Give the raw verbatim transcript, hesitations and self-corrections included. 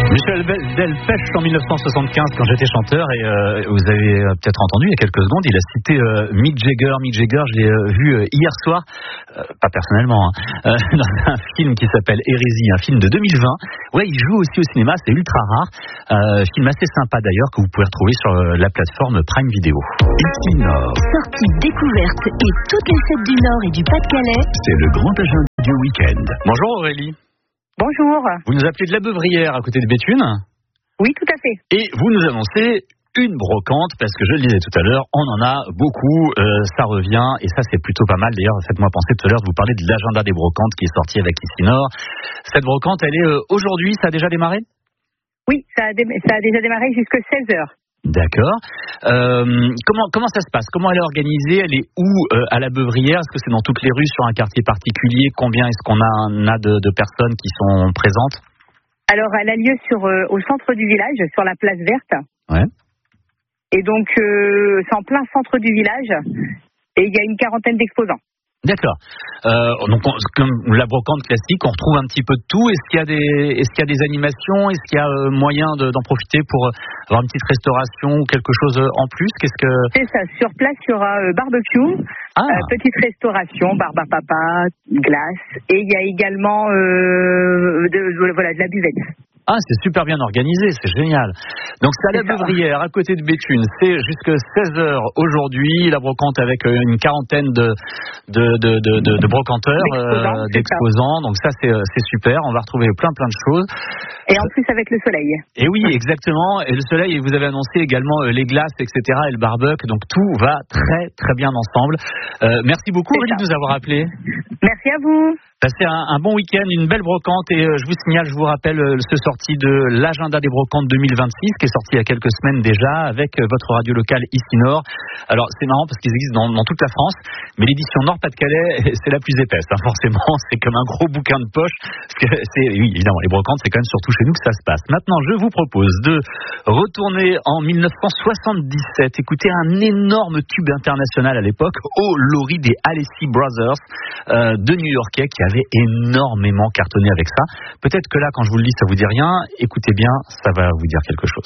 Michel Delpech en mille neuf cent soixante-quinze quand j'étais chanteur et euh, vous avez peut-être entendu il y a quelques secondes, il a cité euh, Mick Jagger. Mick Jagger, je l'ai euh, vu euh, hier soir, euh, pas personnellement, hein, euh, dans un film qui s'appelle Hérésie, un film de deux mille vingt. Ouais, il joue aussi au cinéma, c'est ultra rare. Euh, film assez sympa d'ailleurs que vous pouvez retrouver sur euh, la plateforme Prime Video. Ici Nord. Sorties, découvertes et toutes les fêtes du Nord et du Pas-de-Calais. C'est le grand agenda du week-end. Bonjour Aurélie. Bonjour. Vous nous appelez de la Beuvrière à côté de Béthune. Oui, tout à fait. Et vous nous annoncez une brocante, parce que je le disais tout à l'heure, on en a beaucoup, euh, ça revient, et ça c'est plutôt pas mal. D'ailleurs, faites-moi penser tout à l'heure de vous parler de l'agenda des brocantes qui est sorti avec Ici Nord. Cette brocante, elle est euh, aujourd'hui, ça a déjà démarré ? Oui, ça a, dé- ça a déjà démarré jusqu'à seize heures. D'accord. Euh, comment comment ça se passe ? Comment elle est organisée ? Elle est où euh, à la Beuvrière ? Est-ce que c'est dans toutes les rues, sur un quartier particulier ? Combien est-ce qu'on a, on a de, de personnes qui sont présentes ? Alors, elle a lieu sur, euh, au centre du village, sur la place verte. Ouais. Et donc, euh, c'est en plein centre du village. Et il y a une quarantaine d'exposants. D'accord. Euh, donc, on, comme la brocante classique, on retrouve un petit peu de tout. Est-ce qu'il y a des, est-ce qu'il y a des animations ? Est-ce qu'il y a euh, moyen de, d'en profiter pour euh, avoir une petite restauration ou quelque chose euh, en plus ? Qu'est-ce que... C'est ça. Sur place, il y aura euh, barbecue, Ah. euh, petite restauration, barbe à papa, glace. Et il y a également euh, de, de- voilà, de la buvette. Ah, c'est super bien organisé, c'est génial. Donc c'est à la C'est ça. Beuvrière, à côté de Béthune. C'est jusqu'à seize heures aujourd'hui, la brocante avec euh, une quarantaine de, de, de, de, de, de brocanteurs, D'exposants, euh, c'est d'exposants. Donc ça, c'est, euh, c'est super. On va retrouver plein plein de choses. Et en plus, avec le soleil. Et oui, exactement. Et le soleil, et vous avez annoncé également euh, les glaces, et cetera, et le barbecue. Donc tout va très très bien ensemble. Euh, merci beaucoup, C'est Aurélie, ça. de nous avoir appelés. Merci à vous. Passez un, un bon week-end, une belle brocante, et euh, je vous signale, je vous rappelle euh, ce sorti de l'agenda des brocantes deux mille vingt-six qui est sorti il y a quelques semaines déjà avec euh, votre radio locale Ici Nord. Alors c'est marrant parce qu'ils existent dans, dans toute la France, mais l'édition Nord-Pas-de-Calais c'est la plus épaisse, hein, forcément c'est comme un gros bouquin de poche. Parce que c'est, oui évidemment les brocantes c'est quand même surtout chez nous que ça se passe. Maintenant je vous propose de retourner en mille neuf cent soixante-dix-sept, écouter un énorme tube international à l'époque, Oh Laurie des Alessi Brothers, euh, de New-Yorkais qui avait énormément cartonné avec ça. Peut-être que là, quand je vous le dis, ça vous dit rien. Écoutez bien, ça va vous dire quelque chose.